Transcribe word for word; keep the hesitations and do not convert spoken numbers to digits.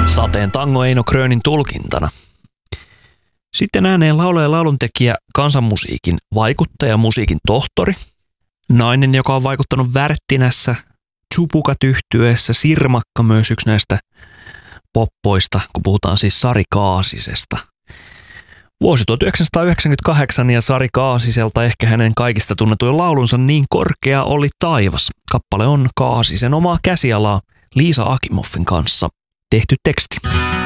Sateen tango Eino Krönin tulkintana. Sitten ääneen laulaja ja lauluntekijä, kansanmusiikin vaikuttaja, musiikin tohtori. Nainen, joka on vaikuttanut Värttinässä, Tsupukat yhtyeessä, Sirmakka myös yksi näistä poppoista, kun puhutaan siis Sari Kaasisesta. Vuosi tuhatyhdeksänsataayhdeksänkymmentäkahdeksan ja Sari Kaasiselta ehkä hänen kaikista tunnetuin laulunsa Niin korkea oli taivas. Kappale on Kaasisen omaa käsialaa Liisa Akimoffin kanssa tehty teksti.